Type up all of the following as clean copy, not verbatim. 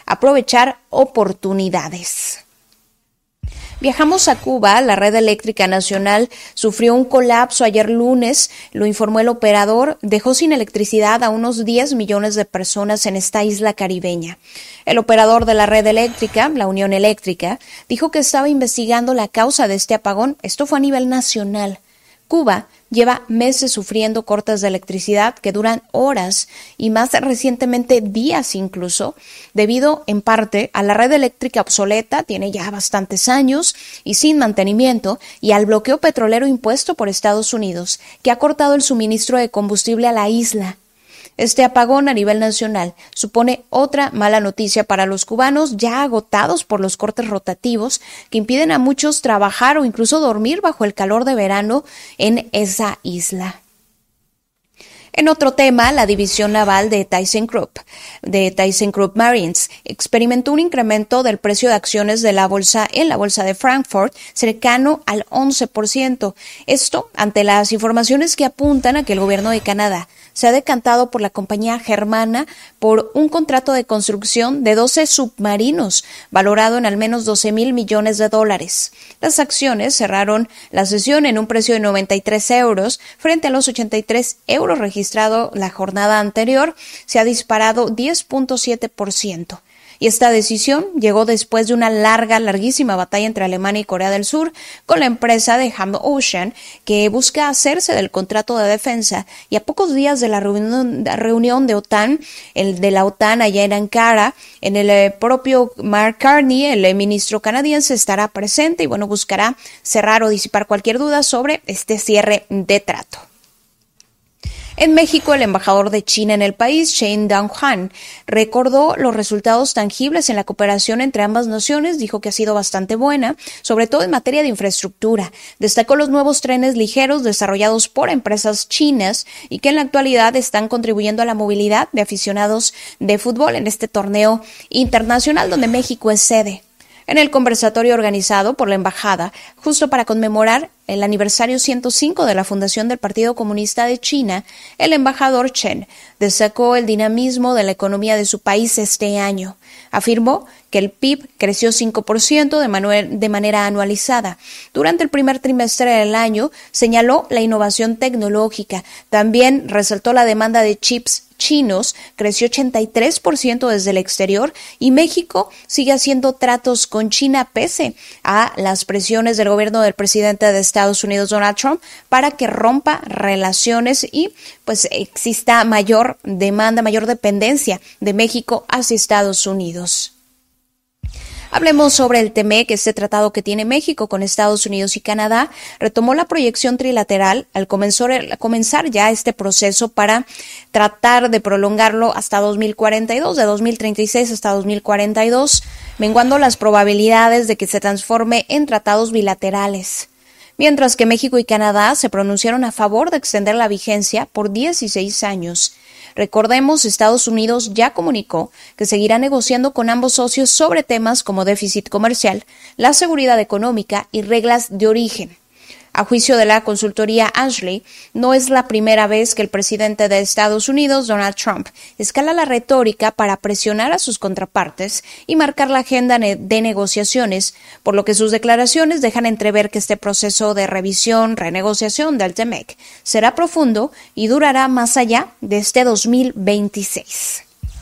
aprovechar oportunidades. Viajamos a Cuba. La red eléctrica nacional sufrió un colapso ayer lunes, lo informó el operador, dejó sin electricidad a unos 10 millones de personas en esta isla caribeña. El operador de la red eléctrica, la Unión Eléctrica, dijo que estaba investigando la causa de este apagón. Esto fue a nivel nacional. Cuba lleva meses sufriendo cortes de electricidad que duran horas y más recientemente días incluso, debido en parte a la red eléctrica obsoleta, tiene ya bastantes años y sin mantenimiento, y al bloqueo petrolero impuesto por Estados Unidos, que ha cortado el suministro de combustible a la isla. Este apagón a nivel nacional supone otra mala noticia para los cubanos ya agotados por los cortes rotativos que impiden a muchos trabajar o incluso dormir bajo el calor de verano en esa isla. En otro tema, la división naval de ThyssenKrupp Marines, experimentó un incremento del precio de acciones de la bolsa en la bolsa de Frankfurt cercano al 11%. Esto ante las informaciones que apuntan a que el gobierno de Canadá se ha decantado por la compañía germana por un contrato de construcción de 12 submarinos, valorado en al menos $12,000 millones. Las acciones cerraron la sesión en un precio de 93 euros frente a los 83 euros registrado la jornada anterior. Se ha disparado 10.7%. Y esta decisión llegó después de una larguísima batalla entre Alemania y Corea del Sur con la empresa de Ham Ocean, que busca hacerse del contrato de defensa, y a pocos días de la reunión de la OTAN allá en Ankara, en el propio Mark Carney, el ministro canadiense, estará presente y buscará cerrar o disipar cualquier duda sobre este cierre de trato. En México, el embajador de China en el país, Shen Donghan, recordó los resultados tangibles en la cooperación entre ambas naciones, dijo que ha sido bastante buena, sobre todo en materia de infraestructura. Destacó los nuevos trenes ligeros desarrollados por empresas chinas y que en la actualidad están contribuyendo a la movilidad de aficionados de fútbol en este torneo internacional donde México es sede. En el conversatorio organizado por la embajada, justo para conmemorar el aniversario 105 de la fundación del Partido Comunista de China, el embajador Chen destacó el dinamismo de la economía de su país este año. Afirmó que el PIB creció 5% de manera anualizada. Durante el primer trimestre del año, señaló la innovación tecnológica. También resaltó la demanda de chips chinos, creció 83% desde el exterior, y México sigue haciendo tratos con China pese a las presiones del gobierno del presidente de Estados Unidos, Donald Trump, para que rompa relaciones y exista mayor demanda, mayor dependencia de México hacia Estados Unidos. Hablemos sobre el TEMEC, este tratado que tiene México con Estados Unidos y Canadá. Retomó la proyección trilateral al comenzar ya este proceso para tratar de prolongarlo hasta 2042, de 2036 hasta 2042, menguando las probabilidades de que se transforme en tratados bilaterales. Mientras que México y Canadá se pronunciaron a favor de extender la vigencia por 16 años. Recordemos, Estados Unidos ya comunicó que seguirá negociando con ambos socios sobre temas como déficit comercial, la seguridad económica y reglas de origen. A juicio de la consultoría Ashley, no es la primera vez que el presidente de Estados Unidos, Donald Trump, escala la retórica para presionar a sus contrapartes y marcar la agenda de negociaciones, por lo que sus declaraciones dejan entrever que este proceso de renegociación del TEMEC será profundo y durará más allá de este 2026.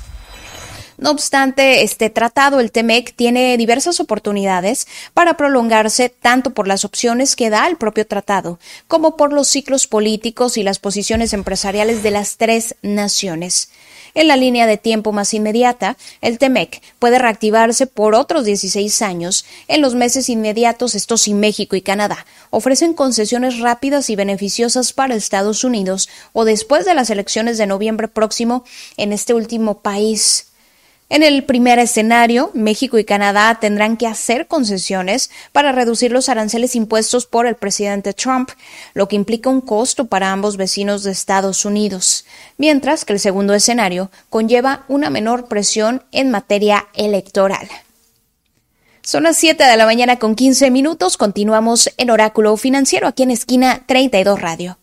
No obstante, este tratado, el TEMEC, tiene diversas oportunidades para prolongarse tanto por las opciones que da el propio tratado, como por los ciclos políticos y las posiciones empresariales de las tres naciones. En la línea de tiempo más inmediata, el TEMEC puede reactivarse por otros 16 años. En los meses inmediatos, estos sí, México y Canadá ofrecen concesiones rápidas y beneficiosas para Estados Unidos o después de las elecciones de noviembre próximo en este último país. En el primer escenario, México y Canadá tendrán que hacer concesiones para reducir los aranceles impuestos por el presidente Trump, lo que implica un costo para ambos vecinos de Estados Unidos, mientras que el segundo escenario conlleva una menor presión en materia electoral. Son las 7 de la mañana con 15 minutos. Continuamos en Oráculo Financiero aquí en Esquina 32 Radio.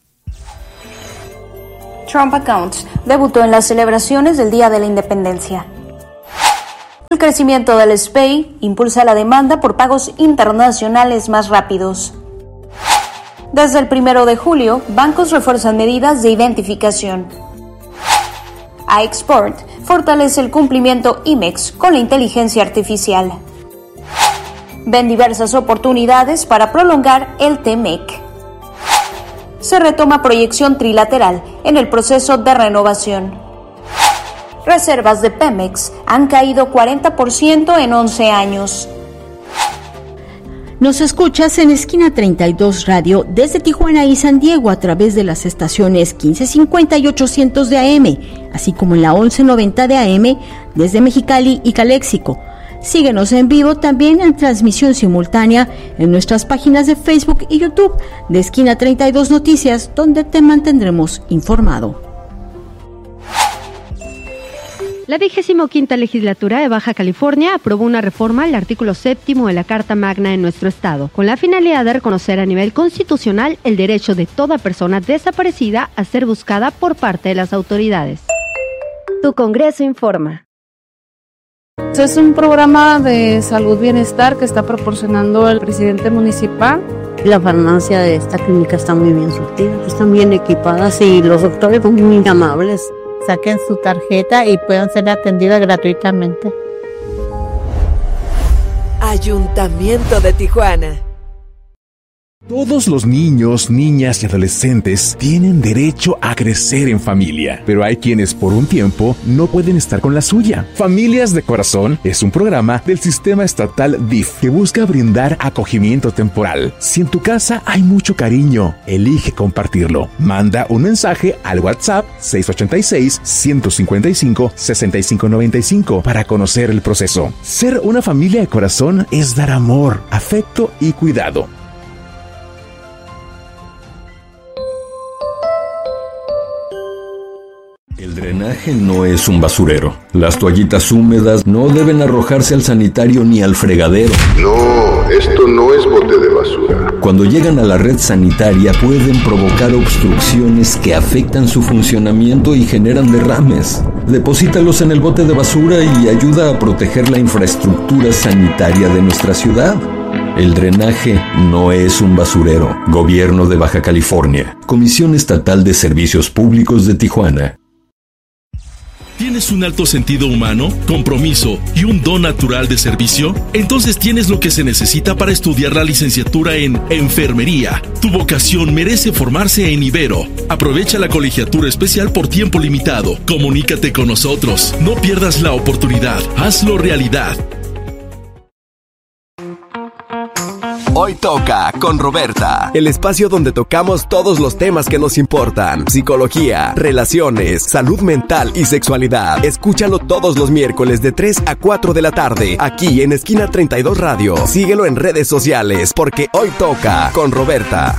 Trump Accounts debutó en las celebraciones del Día de la Independencia. El crecimiento del SPEI impulsa la demanda por pagos internacionales más rápidos. Desde el 1 de julio, bancos refuerzan medidas de identificación. iExport fortalece el cumplimiento IMEX con la inteligencia artificial. Ven diversas oportunidades para prolongar el TMEC. Se retoma proyección trilateral en el proceso de renovación. Reservas de Pemex han caído 40% en 11 años. Nos escuchas en Esquina 32 Radio desde Tijuana y San Diego a través de las estaciones 1550 y 800 de AM, así como en la 1190 de AM desde Mexicali y Caléxico. Síguenos en vivo también en transmisión simultánea en nuestras páginas de Facebook y YouTube de Esquina 32 Noticias, donde te mantendremos informado. La 25ª Legislatura de Baja California aprobó una reforma al artículo 7º de la Carta Magna en nuestro estado, con la finalidad de reconocer a nivel constitucional el derecho de toda persona desaparecida a ser buscada por parte de las autoridades. Tu Congreso informa. Es un programa de salud bienestar que está proporcionando el presidente municipal. La farmacia de esta clínica está muy bien surtida, están bien equipadas y los doctores son muy amables. Saquen su tarjeta y puedan ser atendidas gratuitamente. Ayuntamiento de Tijuana. Todos los niños, niñas y adolescentes tienen derecho a crecer en familia, pero hay quienes por un tiempo no pueden estar con la suya. Familias de Corazón es un programa del sistema estatal DIF que busca brindar acogimiento temporal. Si en tu casa hay mucho cariño, elige compartirlo. Manda un mensaje al WhatsApp 686-155-6595 para conocer el proceso. Ser una familia de corazón es dar amor, afecto y cuidado. El drenaje no es un basurero. Las toallitas húmedas no deben arrojarse al sanitario ni al fregadero. No, esto no es bote de basura. Cuando llegan a la red sanitaria pueden provocar obstrucciones que afectan su funcionamiento y generan derrames. Deposítalos en el bote de basura y ayuda a proteger la infraestructura sanitaria de nuestra ciudad. El drenaje no es un basurero. Gobierno de Baja California. Comisión Estatal de Servicios Públicos de Tijuana. ¿Tienes un alto sentido humano, compromiso y un don natural de servicio? Entonces tienes lo que se necesita para estudiar la licenciatura en Enfermería. Tu vocación merece formarse en Ibero. Aprovecha la colegiatura especial por tiempo limitado. Comunícate con nosotros. No pierdas la oportunidad. Hazlo realidad. Hoy toca con Roberta, el espacio donde tocamos todos los temas que nos importan: psicología, relaciones, salud mental y sexualidad. Escúchalo todos los miércoles de 3 a 4 de la tarde, aquí en Esquina 32 Radio. Síguelo en redes sociales, porque hoy toca con Roberta.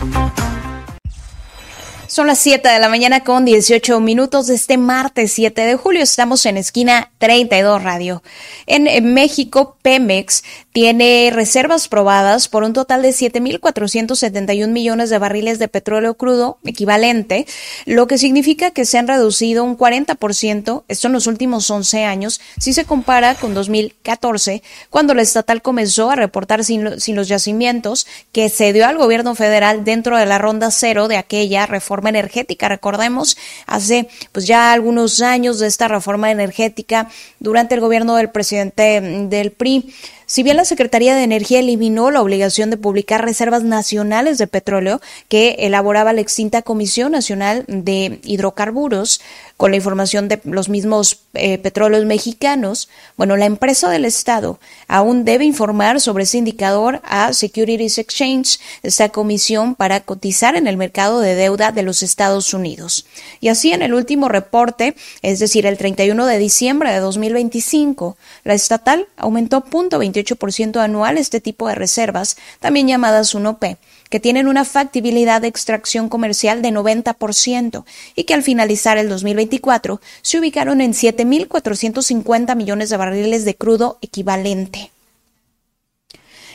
Son las 7 de la mañana con 18 minutos de este martes 7 de julio. Estamos en Esquina 32 Radio. En México, Pemex tiene reservas probadas por un total de 7.471 millones de barriles de petróleo crudo equivalente, lo que significa que se han reducido un 40%, esto en los últimos 11 años, si se compara con 2014, cuando la estatal comenzó a reportar sin los yacimientos que se dio al gobierno federal dentro de la ronda cero de aquella reforma energética. Recordemos, hace ya algunos años de esta reforma energética durante el gobierno del presidente del PRI. Si bien la Secretaría de Energía eliminó la obligación de publicar reservas nacionales de petróleo que elaboraba la extinta Comisión Nacional de Hidrocarburos con la información de los mismos petróleos mexicanos, la empresa del Estado aún debe informar sobre ese indicador a Securities Exchange, esta comisión para cotizar en el mercado de deuda de los Estados Unidos. Y así en el último reporte, es decir, el 31 de diciembre de 2025, la estatal aumentó 0.28% anual este tipo de reservas, también llamadas 1P, que tienen una factibilidad de extracción comercial de 90% y que al finalizar el 2024 se ubicaron en 7.450 millones de barriles de crudo equivalente.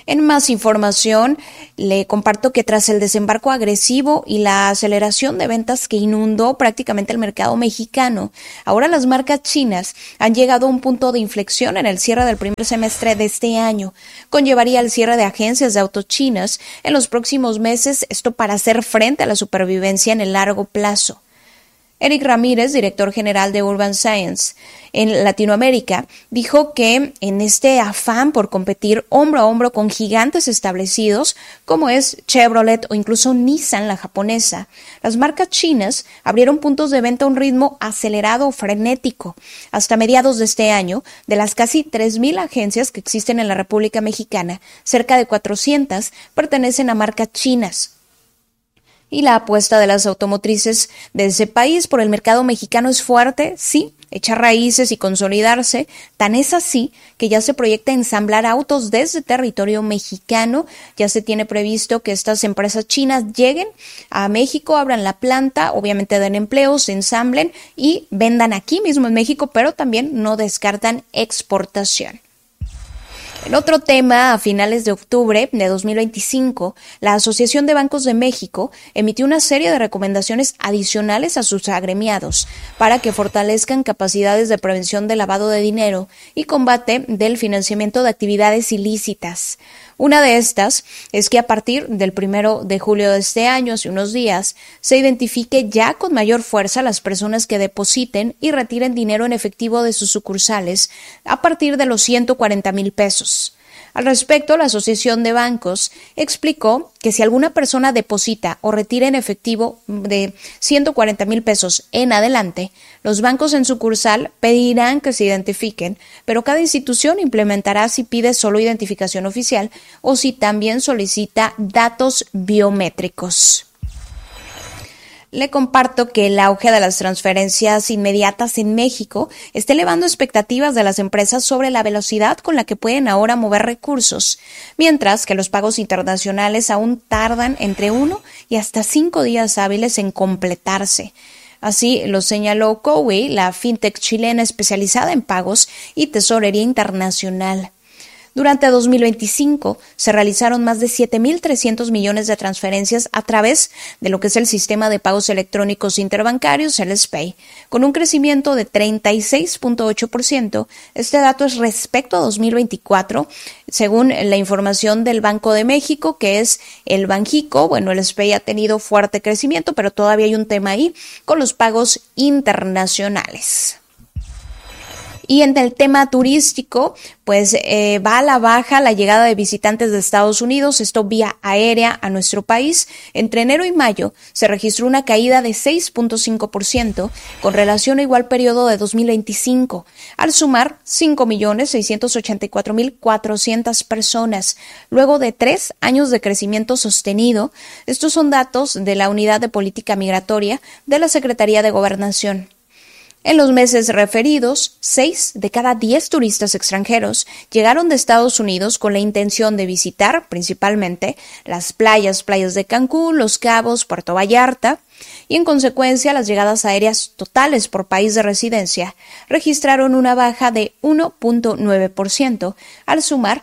En más información, le comparto que tras el desembarco agresivo y la aceleración de ventas que inundó prácticamente el mercado mexicano, ahora las marcas chinas han llegado a un punto de inflexión en el cierre del primer semestre de este año. Conllevaría el cierre de agencias de autos chinas en los próximos meses, esto para hacer frente a la supervivencia en el largo plazo. Eric Ramírez, director general de Urban Science en Latinoamérica, dijo que en este afán por competir hombro a hombro con gigantes establecidos como es Chevrolet o incluso Nissan, la japonesa, las marcas chinas abrieron puntos de venta a un ritmo acelerado o frenético. Hasta mediados de este año, de las casi 3,000 agencias que existen en la República Mexicana, cerca de 400 pertenecen a marcas chinas. Y la apuesta de las automotrices de ese país por el mercado mexicano es fuerte, sí, echar raíces y consolidarse, tan es así que ya se proyecta ensamblar autos desde territorio mexicano. Ya se tiene previsto que estas empresas chinas lleguen a México, abran la planta, obviamente den empleos, se ensamblen y vendan aquí mismo en México, pero también no descartan exportación. En otro tema, a finales de octubre de 2025, la Asociación de Bancos de México emitió una serie de recomendaciones adicionales a sus agremiados para que fortalezcan capacidades de prevención de lavado de dinero y combate del financiamiento de actividades ilícitas. Una de estas es que a partir del 1 de julio de este año, hace unos días, se identifique ya con mayor fuerza las personas que depositen y retiren dinero en efectivo de sus sucursales a partir de los 140,000 pesos. Al respecto, la Asociación de Bancos explicó que si alguna persona deposita o retira en efectivo de 140,000 pesos en adelante, los bancos en sucursal pedirán que se identifiquen, pero cada institución implementará si pide solo identificación oficial o si también solicita datos biométricos. Le comparto que el auge de las transferencias inmediatas en México está elevando expectativas de las empresas sobre la velocidad con la que pueden ahora mover recursos, mientras que los pagos internacionales aún tardan entre 1 y hasta 5 días hábiles en completarse. Así lo señaló Cowi, la fintech chilena especializada en pagos y tesorería internacional. Durante 2025 se realizaron más de 7,300 millones de transferencias a través de lo que es el sistema de pagos electrónicos interbancarios, el SPEI, con un crecimiento de 36.8%. Este dato es respecto a 2024, según la información del Banco de México, que es el Banjico. Bueno, el SPEI ha tenido fuerte crecimiento, pero todavía hay un tema ahí con los pagos internacionales. Y en el tema turístico, pues va a la baja la llegada de visitantes de Estados Unidos, esto vía aérea a nuestro país. Entre enero y mayo se registró una caída de 6.5% con relación a igual periodo de 2025, al sumar 5.684.400 personas, luego de 3 años de crecimiento sostenido. Estos son datos de la Unidad de Política Migratoria de la Secretaría de Gobernación. En los meses referidos, 6 de cada 10 turistas extranjeros llegaron de Estados Unidos con la intención de visitar principalmente las playas de Cancún, Los Cabos, Puerto Vallarta, y en consecuencia las llegadas aéreas totales por país de residencia registraron una baja de 1.9% al sumar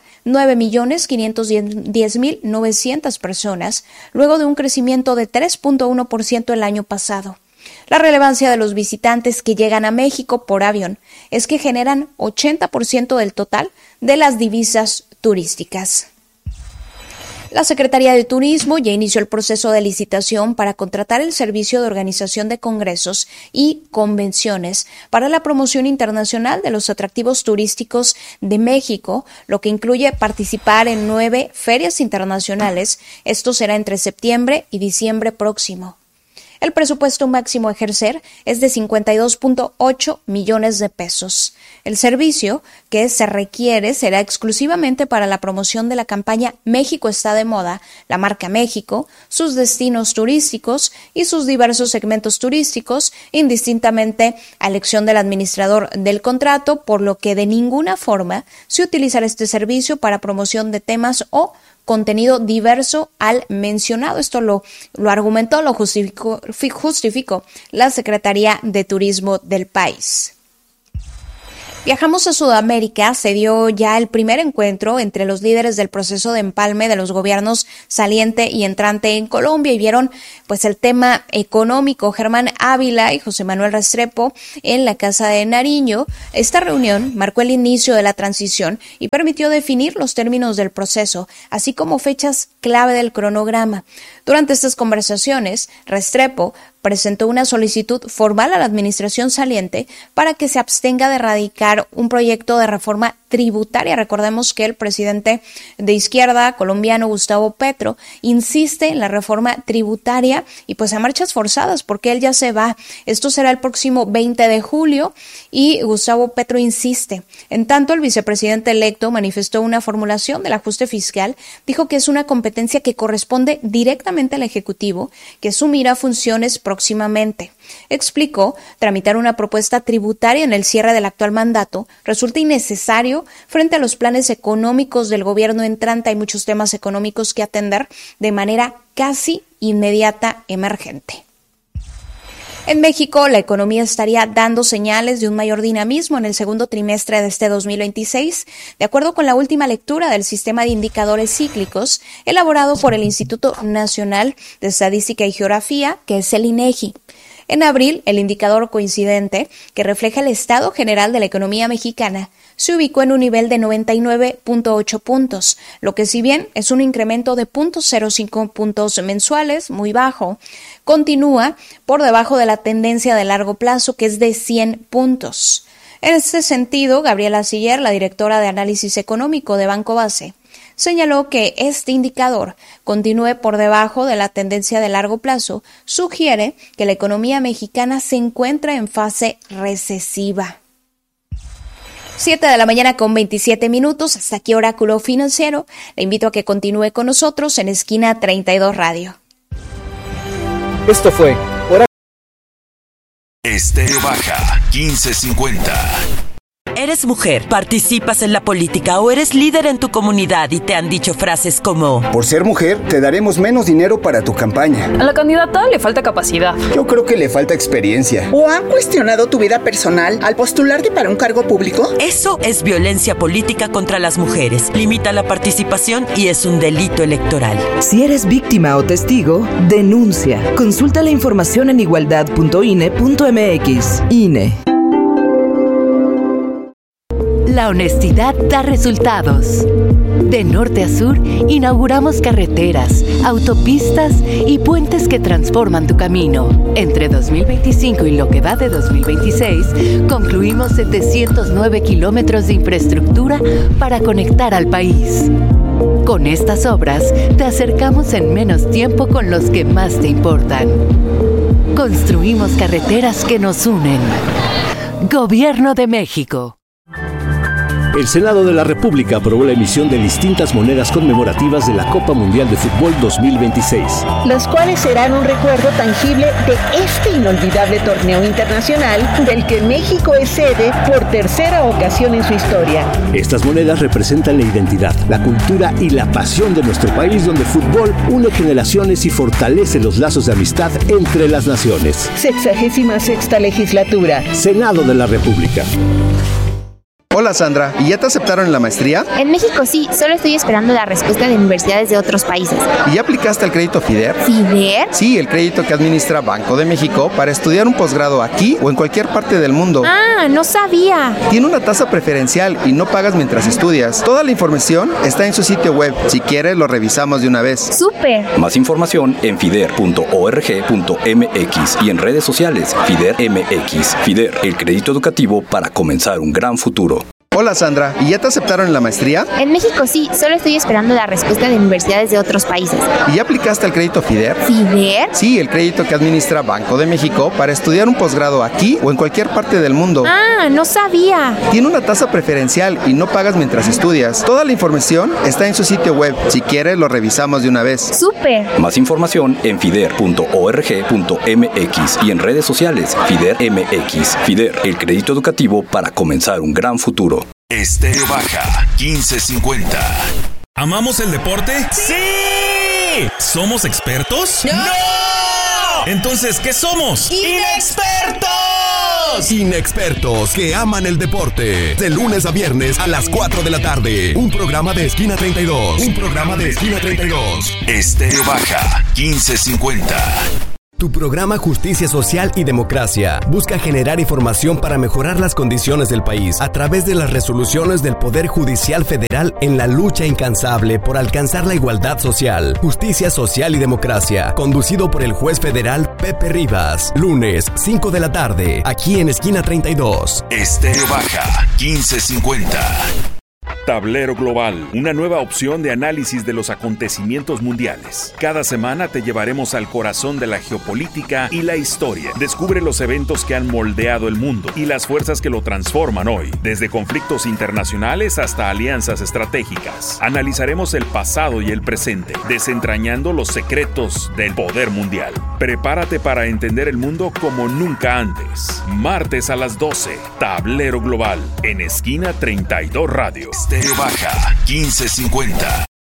9.510.900 personas, luego de un crecimiento de 3.1% el año pasado. La relevancia de los visitantes que llegan a México por avión es que generan 80% del total de las divisas turísticas. La Secretaría de Turismo ya inició el proceso de licitación para contratar el servicio de organización de congresos y convenciones para la promoción internacional de los atractivos turísticos de México, lo que incluye participar en 9 ferias internacionales. Esto será entre septiembre y diciembre próximo. El presupuesto máximo a ejercer es de 52.8 millones de pesos. El servicio que se requiere será exclusivamente para la promoción de la campaña México está de moda, la marca México, sus destinos turísticos y sus diversos segmentos turísticos, indistintamente a elección del administrador del contrato, por lo que de ninguna forma se utilizará este servicio para promoción de temas o contenido diverso al mencionado. Esto lo argumentó, lo justificó la Secretaría de Turismo del país. Viajamos a Sudamérica. Se dio ya el primer encuentro entre los líderes del proceso de empalme de los gobiernos saliente y entrante en Colombia y vieron pues el tema económico. Germán Ávila y José Manuel Restrepo en la Casa de Nariño. Esta reunión marcó el inicio de la transición y permitió definir los términos del proceso, así como fechas clave del cronograma. Durante estas conversaciones, Restrepo presentó una solicitud formal a la administración saliente para que se abstenga de radicar un proyecto de reforma tributaria. Recordemos que el presidente de izquierda colombiano, Gustavo Petro, insiste en la reforma tributaria y pues a marchas forzadas porque él ya se va. Esto será el próximo 20 de julio y Gustavo Petro insiste. En tanto, el vicepresidente electo manifestó una formulación del ajuste fiscal, dijo que es una competencia que corresponde directamente al Ejecutivo, que asumirá funciones próximamente. Explicó, tramitar una propuesta tributaria en el cierre del actual mandato resulta innecesario frente a los planes económicos del gobierno entrante. Hay muchos temas económicos que atender de manera casi inmediata, emergente. En México, la economía estaría dando señales de un mayor dinamismo en el segundo trimestre de este 2026, de acuerdo con la última lectura del sistema de indicadores cíclicos elaborado por el Instituto Nacional de Estadística y Geografía, que es el INEGI. En abril, el indicador coincidente, que refleja el estado general de la economía mexicana, se ubicó en un nivel de 99.8 puntos, lo que si bien es un incremento de 0.05 puntos mensuales, muy bajo, continúa por debajo de la tendencia de largo plazo, que es de 100 puntos. En este sentido, Gabriela Siller, la directora de análisis económico de Banco Base, señaló que este indicador continúe por debajo de la tendencia de largo plazo, sugiere que la economía mexicana se encuentra en fase recesiva. 7 de la mañana con 27 minutos, hasta aquí Oráculo Financiero. Le invito a que continúe con nosotros en Esquina 32 Radio. Esto fue Oráculo. Estéreo Baja 1550. ¿Eres mujer, participas en la política o eres líder en tu comunidad y te han dicho frases como: por ser mujer, te daremos menos dinero para tu campaña? A la candidata le falta capacidad. Yo creo que le falta experiencia. ¿O han cuestionado tu vida personal al postularte para un cargo público? Eso es violencia política contra las mujeres. Limita la participación y es un delito electoral. Si eres víctima o testigo, denuncia. Consulta la información en igualdad.ine.mx. INE. La honestidad da resultados. De norte a sur, inauguramos carreteras, autopistas y puentes que transforman tu camino. Entre 2025 y lo que va de 2026, concluimos 709 kilómetros de infraestructura para conectar al país. Con estas obras, te acercamos en menos tiempo con los que más te importan. Construimos carreteras que nos unen. Gobierno de México. El Senado de la República aprobó la emisión de distintas monedas conmemorativas de la Copa Mundial de Fútbol 2026. Las cuales serán un recuerdo tangible de este inolvidable torneo internacional del que México es sede por tercera ocasión en su historia. Estas monedas representan la identidad, la cultura y la pasión de nuestro país, donde el fútbol une generaciones y fortalece los lazos de amistad entre las naciones. 66ª legislatura. Senado de la República. Hola Sandra, ¿y ya te aceptaron en la maestría? En México sí, solo estoy esperando la respuesta de universidades de otros países. ¿Y ya aplicaste al crédito FIDER? ¿FIDER? Sí, el crédito que administra Banco de México para estudiar un posgrado aquí o en cualquier parte del mundo. ¡Ah, no sabía! Tiene una tasa preferencial y no pagas mientras estudias. Toda la información está en su sitio web. Si quieres, lo revisamos de una vez. ¡Súper! Más información en fider.org.mx y en redes sociales FIDER MX. FIDER, el crédito educativo para comenzar un gran futuro. Hola Sandra, ¿y ya te aceptaron en la maestría? En México sí, solo estoy esperando la respuesta de universidades de otros países. ¿Y ya aplicaste al crédito FIDER? ¿FIDER? Sí, el crédito que administra Banco de México para estudiar un posgrado aquí o en cualquier parte del mundo. ¡Ah, no sabía! Tiene una tasa preferencial y no pagas mientras estudias. Toda la información está en su sitio web. Si quieres, lo revisamos de una vez. ¡Súper! Más información en fider.org.mx y en redes sociales FIDER MX. FIDER, el crédito educativo para comenzar un gran futuro. Estéreo Baja 1550. ¿Amamos el deporte? ¡Sí! ¿Somos expertos? ¡No! Entonces, ¿qué somos? ¡Inexpertos! 2. Inexpertos que aman el deporte. De lunes a viernes a las 4 de la tarde. Un programa de Esquina 32. Estéreo Baja 1550. Tu programa Justicia Social y Democracia busca generar información para mejorar las condiciones del país a través de las resoluciones del Poder Judicial Federal en la lucha incansable por alcanzar la igualdad social. Justicia Social y Democracia, conducido por el juez federal Pepe Rivas. Lunes, 5 de la tarde, aquí en Esquina 32. Estéreo Baja 1550. Tablero Global, una nueva opción de análisis de los acontecimientos mundiales. Cada semana te llevaremos al corazón de la geopolítica y la historia. Descubre los eventos que han moldeado el mundo y las fuerzas que lo transforman hoy, desde conflictos internacionales hasta alianzas estratégicas. Analizaremos el pasado y el presente, desentrañando los secretos del poder mundial. Prepárate para entender el mundo como nunca antes. Martes a las 12, Tablero Global, en Esquina 32 Radio. Estéreo Baja 1550.